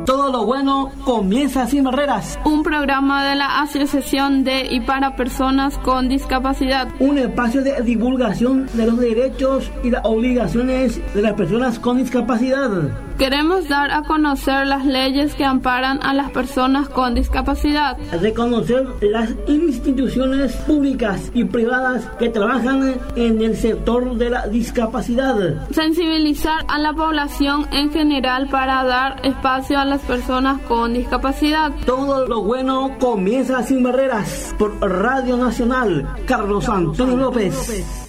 Todo lo bueno comienza sin barreras. Un programa de la Asociación de y para personas con discapacidad. Un espacio de divulgación de los derechos y las obligaciones de las personas con discapacidad. Queremos dar a conocer las leyes que amparan a las personas con discapacidad. Reconocer las instituciones públicas y privadas que trabajan en el sector de la discapacidad. Sensibilizar a la población en general para dar espacio a las personas con discapacidad. Todo lo bueno comienza sin barreras. Por Radio Nacional, Carlos Antonio López.